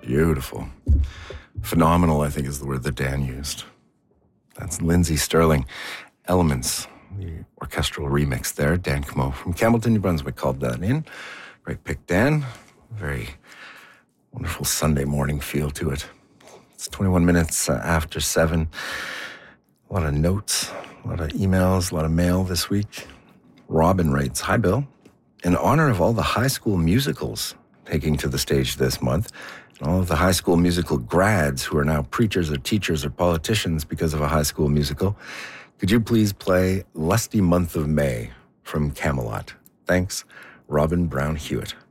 Beautiful. Phenomenal, I think, is the word that Dan used. That's Lindsay Sterling. Elements, the orchestral remix there. Dan Camo from Campbellton, New Brunswick called that in. Great pick, Dan. Very wonderful Sunday morning feel to it. It's 21 minutes after 7. A lot of notes, a lot of emails, a lot of mail this week. Robin writes, "Hi, Bill. In honor of all the high school musicals taking to the stage this month, and all of the high school musical grads who are now preachers or teachers or politicians because of a high school musical, could you please play Lusty Month of May from Camelot? Thanks, Robin Brown Hewitt."